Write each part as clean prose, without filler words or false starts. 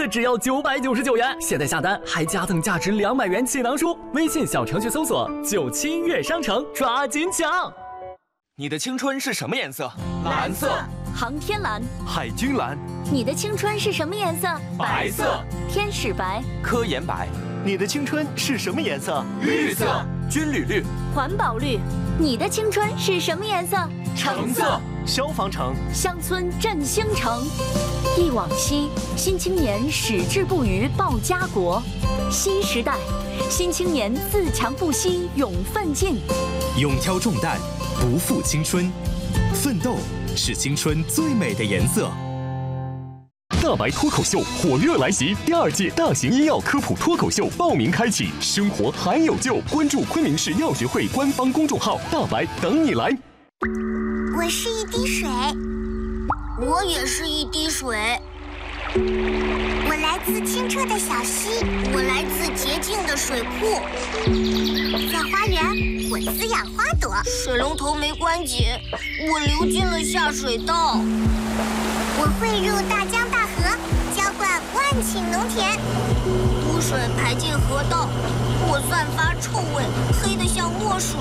个只要999元，现在下单还加赠价值200元气囊书。微信小程序搜索97悦商城，抓紧抢！ 你的青春是什么颜色？ 蓝色。 航天蓝。 海军蓝。 你的青春是什么颜色？ 白色。 天使白。 科研白。 你的青春是什么颜色？ 绿色。 军旅绿。 环保绿。你的青春是什么颜色？ 橙色。 消防橙。 乡村振兴城。忆往昔，新青年矢志不渝报家国。新时代，新青年自强不息勇奋进。 勇挑重担，不负青春，奋斗是青春最美的颜色。 大白脱口秀火热来袭，第2届大型医药科普脱口秀报名开启，生活还有救！关注昆明市药学会官方公众号，大白等你来。 我是一滴水， 我也是一滴水。 我来自清澈的小溪， 我来自洁净的水库。 在花园，我滋养花朵。 水龙头没关紧，我流进了下水道。 我汇入大江大河，浇灌万顷农田。 污水排进河道，我散发臭味，黑得像墨水。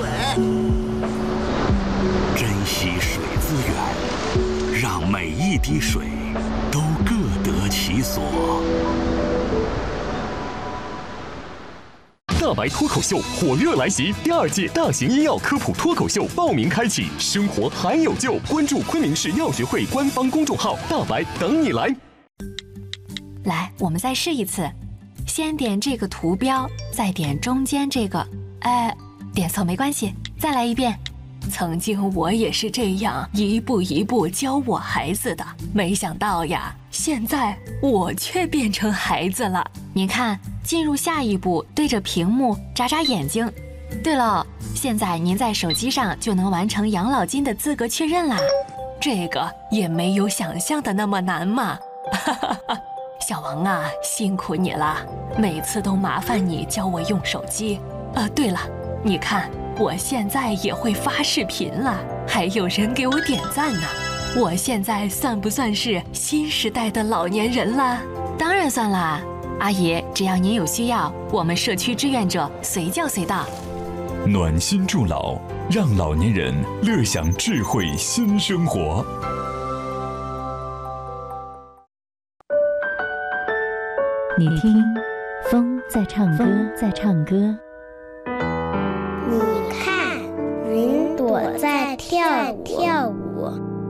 珍惜水资源，让每一滴水都各得其所。 大白脱口秀火热来袭，第2届大型医药科普脱口秀报名开启，生活还有救！关注昆明市药学会官方公众号，大白等你来。 来，我们再试一次，先点这个图标，再点中间这个，点错没关系，再来一遍。曾经我也是这样一步一步教我孩子的，没想到呀，现在我却变成孩子了。您看，进入下一步，对着屏幕眨眨眼睛。对了，现在您在手机上就能完成养老金的资格确认啦。这个也没有想象的那么难嘛。小王啊，辛苦你了，每次都麻烦你教我用手机。对了，你看。我现在也会发视频了，还有人给我点赞呢。我现在算不算是新时代的老年人了？当然算啦，阿姨，只要您有需要，我们社区志愿者随叫随到。 暖心助老，让老年人乐享智慧新生活。 你听，风在唱歌，在唱歌。 你看，云朵在跳舞。